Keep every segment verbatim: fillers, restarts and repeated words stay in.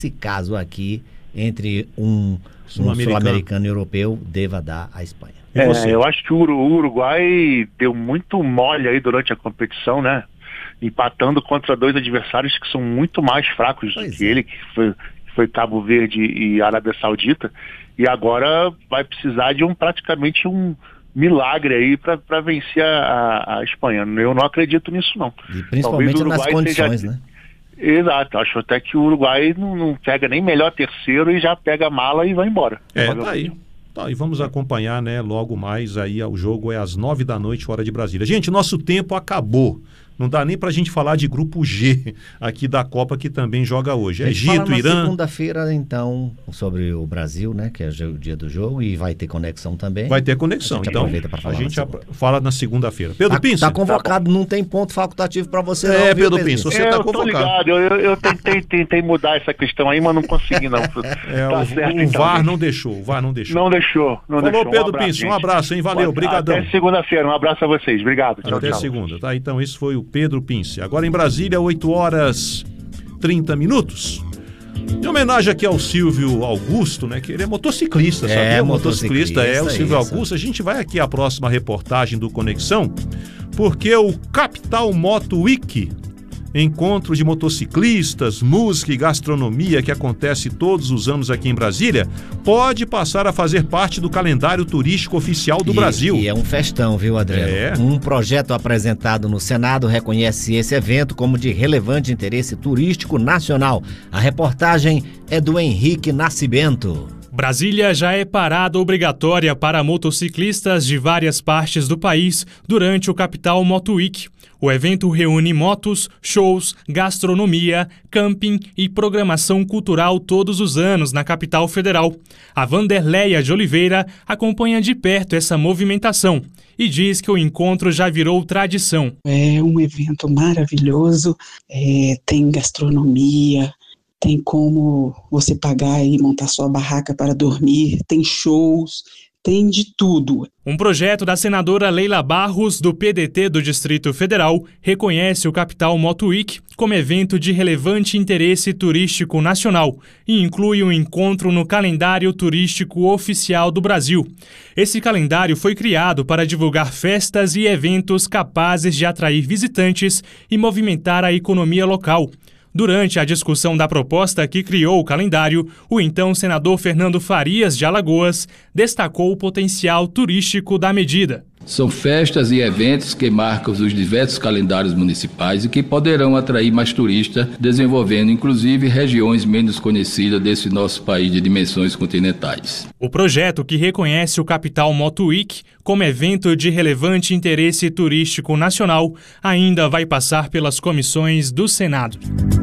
esse caso aqui entre um, um sul-americano e europeu deva dar à Espanha. É, eu acho que o Uruguai deu muito mole aí durante a competição, né? Empatando contra dois adversários que são muito mais fracos pois do que é. ele, que foi, foi Cabo Verde e Arábia Saudita, e agora vai precisar de um praticamente um milagre aí para vencer a, a Espanha. Eu não acredito nisso, não. E principalmente nas condições, seja... né? Exato, acho até que o Uruguai não, não pega nem melhor terceiro e já pega a mala e vai embora. É, tá aí. Tá, e vamos acompanhar, né, logo mais aí, o jogo é às nove da noite, hora de Brasília. Gente, nosso tempo acabou. Não dá nem pra gente falar de grupo G aqui da Copa, que também joga hoje. É Egito, Irã. Segunda-feira, então, sobre o Brasil, né? Que é o dia do jogo, e vai ter conexão também. Vai ter conexão. A então, a gente na fala na segunda-feira. Pedro tá, Pince. Tá convocado, tá, não tem ponto facultativo pra você, é, não. É, Pedro viu, Pince, você é, tá eu convocado. Ligado, eu, eu, eu tentei, tentei mudar essa questão aí, mas não consegui, não. É, tá o certo, o então, V A R gente. não deixou, o V A R não deixou. Não deixou, não Falou, deixou. Pedro um abraço, Pince, um gente. abraço, hein? Valeu, obrigadão. Até segunda-feira, um abraço a vocês, obrigado. Tchau, Até tchau. segunda, tá? Então esse foi o Pedro Pince. Agora em Brasília, oito horas e trinta minutos. Em homenagem aqui ao Silvio Augusto, né? Que ele é motociclista, é, sabia? Motociclista, motociclista é o Silvio isso. Augusto. A gente vai aqui à próxima reportagem do Conexão, porque o Capital Moto Week, encontro de motociclistas, música e gastronomia que acontece todos os anos aqui em Brasília, pode passar a fazer parte do calendário turístico oficial do e, Brasil. E é um festão, viu, Adriano? É. Um projeto apresentado no Senado reconhece esse evento como de relevante interesse turístico nacional. A reportagem é do Henrique Nascimento. Brasília já é parada obrigatória para motociclistas de várias partes do país durante o Capital Moto Week. O evento reúne motos, shows, gastronomia, camping e programação cultural todos os anos na capital federal. A Vanderleia de Oliveira acompanha de perto essa movimentação e diz que o encontro já virou tradição. É um evento maravilhoso, é, tem gastronomia, tem como você pagar e montar sua barraca para dormir, tem shows, tem de tudo. Um projeto da senadora Leila Barros, do P D T do Distrito Federal, reconhece o Capital Moto Week como evento de relevante interesse turístico nacional e inclui um encontro no calendário turístico oficial do Brasil. Esse calendário foi criado para divulgar festas e eventos capazes de atrair visitantes e movimentar a economia local. Durante a discussão da proposta que criou o calendário, o então senador Fernando Farias, de Alagoas, destacou o potencial turístico da medida. São festas e eventos que marcam os diversos calendários municipais e que poderão atrair mais turistas, desenvolvendo inclusive regiões menos conhecidas desse nosso país de dimensões continentais. O projeto, que reconhece o Capital Moto Week como evento de relevante interesse turístico nacional, ainda vai passar pelas comissões do Senado.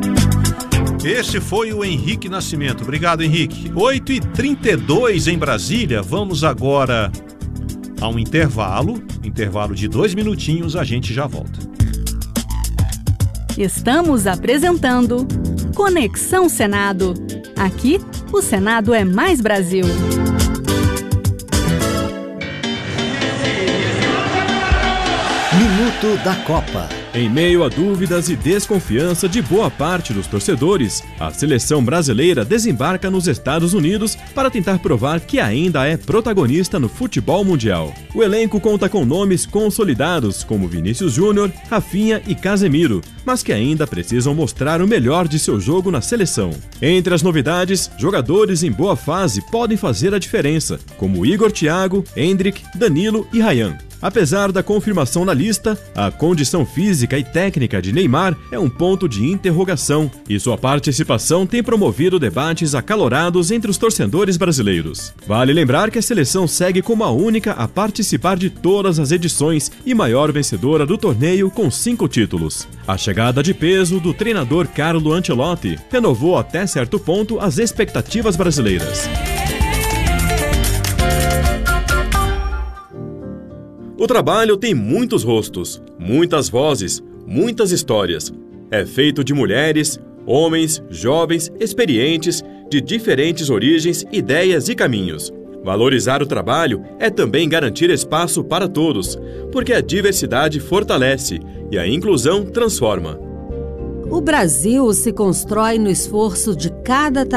Esse foi o Henrique Nascimento. Obrigado, Henrique. oito e trinta e dois em Brasília. Vamos agora a um intervalo, intervalo de dois minutinhos, a gente já volta. Estamos apresentando Conexão Senado. Aqui, o Senado é mais Brasil. Minuto da Copa. Em meio a dúvidas e desconfiança de boa parte dos torcedores, a seleção brasileira desembarca nos Estados Unidos para tentar provar que ainda é protagonista no futebol mundial. O elenco conta com nomes consolidados como Vinícius Júnior, Rafinha e Casemiro, mas que ainda precisam mostrar o melhor de seu jogo na seleção. Entre as novidades, jogadores em boa fase podem fazer a diferença, como Igor Thiago, Endrick, Danilo e Ryan. Apesar da confirmação na lista, a condição física e técnica de Neymar é um ponto de interrogação e sua participação tem promovido debates acalorados entre os torcedores brasileiros. Vale lembrar que a seleção segue como a única a participar de todas as edições e maior vencedora do torneio com cinco títulos. A chegada de peso do treinador Carlo Ancelotti renovou até certo ponto as expectativas brasileiras. O trabalho tem muitos rostos, muitas vozes, muitas histórias. É feito de mulheres, homens, jovens, experientes, de diferentes origens, ideias e caminhos. Valorizar o trabalho é também garantir espaço para todos, porque a diversidade fortalece e a inclusão transforma. O Brasil se constrói no esforço de cada